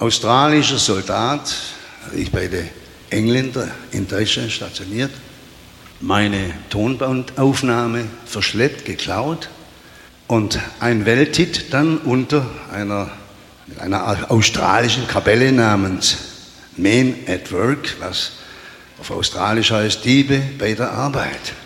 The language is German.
australischer Soldat, ich bei den Engländern in Deutschland stationiert, meine Tonbandaufnahme verschleppt, geklaut und ein Welthit dann unter einer australischen Kapelle namens Men at Work, was auf Australisch heißt Diebe bei der Arbeit.